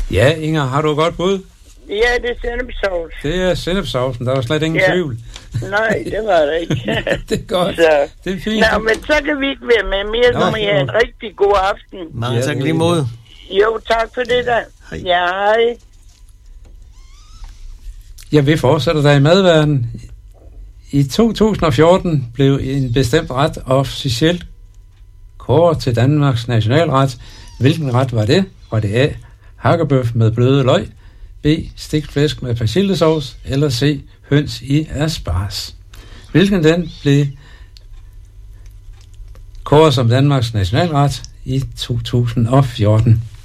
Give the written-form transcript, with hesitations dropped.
Ja, Inger, har du et godt bud? Ja, det er sennepsovs. Det er sennepsovsen, der var slet ingen tvivl. Nej, det var det ikke. Det er godt. Så. Det er fint. Nå, men så kan vi ikke være med mere, så må I have en rigtig god aften. Mange tak lige mod. Jo, tak for det da. Hej. Ja, hej. Ja, vi fortsætter der i madverden. I 2014 blev en bestemt ret officielt kåret til Danmarks nationalret. Hvilken ret var det? Var det A. Hakkebøf med bløde løg, B. Stegt flæsk med persillesauce, eller C. Høns i asparges? Hvilken den blev kåret som Danmarks nationalret i 2014?